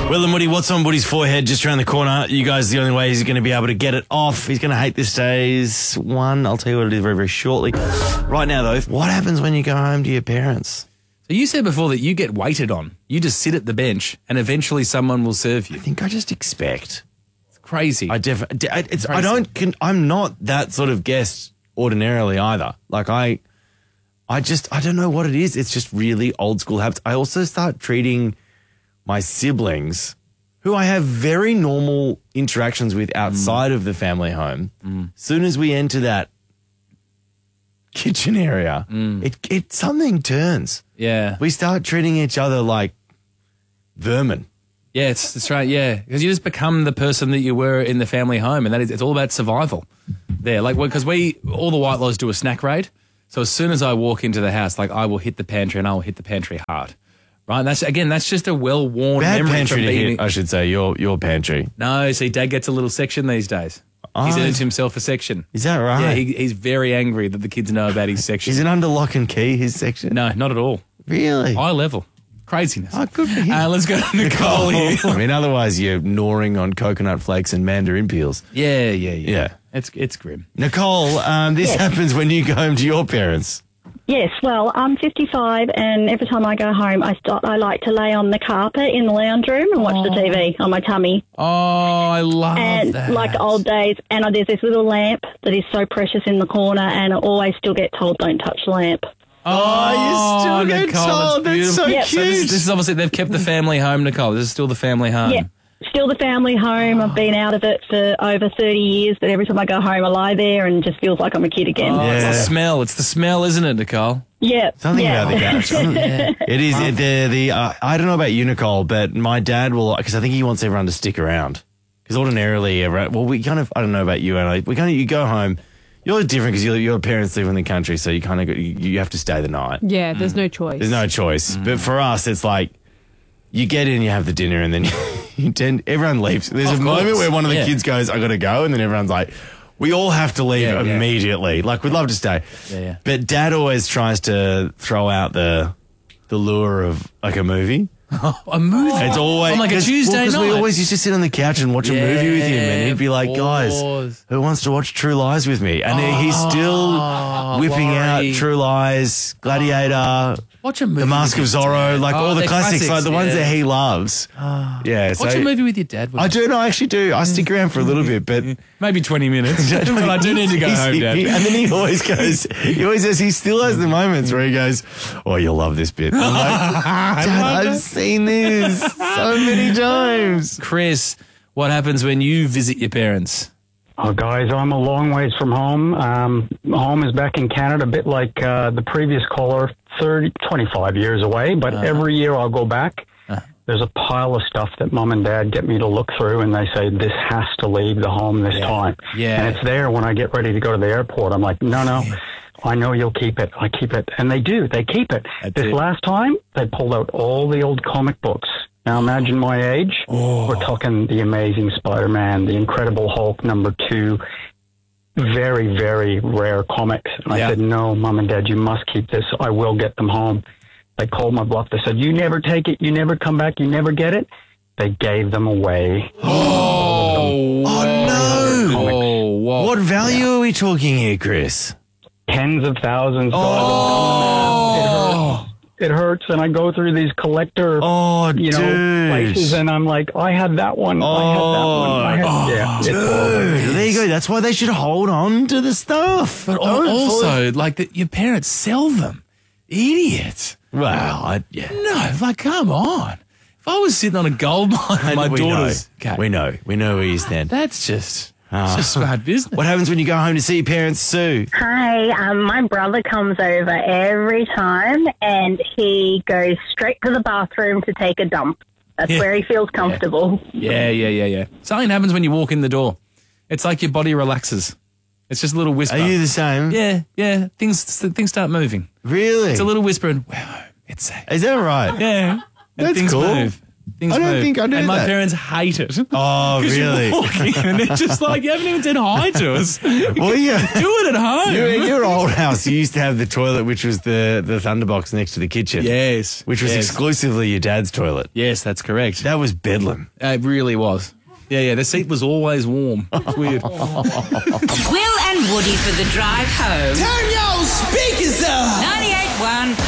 Will and Woody, what's on Woody's forehead just around the corner? You guys, the only way he's going to be able to get it off. He's going to hate this day's one. I'll tell you what it is very, very shortly. Right now, though, what happens when you go home to your parents? So you said before that you get waited on. You just sit at the bench and eventually someone will serve you. I think I just expect. It's crazy. I'm not that sort of guest ordinarily either. Like I don't know what it is. It's just really old school habits. I also start treating my siblings, who I have very normal interactions with outside of the family home. Soon as we enter that kitchen area, it something turns. Yeah. We start treating each other like vermin. Yeah, that's right, yeah. Because you just become the person that you were in the family home, and it's all about survival there. Like, because all the Whitelaws do a snack raid. So as soon as I walk into the house, like, I will hit the pantry and I will hit the pantry hard. Right? That's just a well-worn memory pantry from to being... hit, I should say, your pantry. No, see, Dad gets a little section these days. He's earned himself a section. Is that right? Yeah, he's very angry that the kids know about his section. Is it under lock and key, his section? No, not at all. Really? High level. Craziness. Oh, good for him. Let's go to Nicole here. I mean, otherwise you're gnawing on coconut flakes and mandarin peels. Yeah. It's grim. Nicole, this happens when you go home to your parents. Yes, well, I'm 55, and every time I go home, I like to lay on the carpet in the lounge room and watch the TV on my tummy. Oh, I love that. Like the old days. And there's this little lamp that is so precious in the corner, and I always still get told, don't touch the lamp. Oh, you still get Nicole, told. That's so cute. So this is obviously, they've kept the family home, Nicole. This is still the family home. Yeah. Still the family home. I've been out of it for over 30 years, but every time I go home, I lie there and just feels like I'm a kid again. Oh, It's the smell. It's the smell, isn't it, Nicole? Yeah. Something about the couch. It is. I don't know about you, Nicole, but my dad will, because I think he wants everyone to stick around. Because ordinarily, I don't know about you, and you go home. You're different because your parents live in the country, so you have to stay the night. Yeah, there's no choice. There's no choice. But for us, it's like you get in, you have the dinner, and then everyone leaves. There's a moment where one of the kids goes, I got to go, and then everyone's like, we all have to leave immediately. Like, we'd love to stay. Yeah. But Dad always tries to throw out the lure of like a movie. A movie? It's always on like a Tuesday night. Because we always used to sit on the couch and watch a movie with him, and he'd be like, guys, who wants to watch True Lies with me? And he's still whipping out True Lies, Gladiator, watch a movie. The Mask of Zorro, like all the classics, like the ones that he loves. Watch a movie with your dad. I do. No, I actually do. I stick around for a little bit, but maybe 20 minutes. But I do need to go home, Dad. And then he always says, he still has the moments where he goes, oh, you'll love this bit. I'm like, Dad, I've seen this so many times. Chris, what happens when you visit your parents? Oh, guys, I'm a long ways from home. Home is back in Canada, a bit like the previous caller, 25 years away. But every year I'll go back. There's a pile of stuff that Mum and Dad get me to look through, and they say, this has to leave the home this time. Yeah. And it's there when I get ready to go to the airport. I'm like, no, I know you'll keep it. I keep it. And they do. They keep it. Last time, they pulled out all the old comic books. Now imagine my age. We're talking The Amazing Spider-Man, The Incredible Hulk #2, very, very rare comics. And I said, no, Mom and Dad, you must keep this. I will get them home. They called my bluff. They said, you never take it. You never come back. You never get it. They gave them away. Oh, no. Whoa. What value are we talking here, Chris? Tens of thousands. It hurts, and I go through these collector, places, and I'm like, I had that one. It's dude, there you go. That's why they should hold on to the stuff. But also, your parents sell them. Idiots. Well, no, come on. If I was sitting on a gold mine with my daughters, we know where you stand. That's just smart business. What happens when you go home to see your parents, Sue? Hi, my brother comes over every time, and he goes straight to the bathroom to take a dump. That's where he feels comfortable. Yeah. Something happens when you walk in the door. It's like your body relaxes. It's just a little whisper. Are you the same? Yeah. Things start moving. Really? It's a little whisper, and wow, it's safe. Is that right? Yeah. That's things cool. move. Things I don't move. think I do And my that. parents hate it. Oh, 'Cause you really? walk in and they're just like, you haven't even said hi to us. Well, yeah. Do it at home. Your old house, you used to have the toilet, which was the thunderbox next to the kitchen. Yes. Which was yes. exclusively your dad's toilet. Yes, that's correct. That was bedlam. It really was. Yeah, the seat was always warm. It's weird. Will and Woody for the drive home. Turn your speakers up. 98.1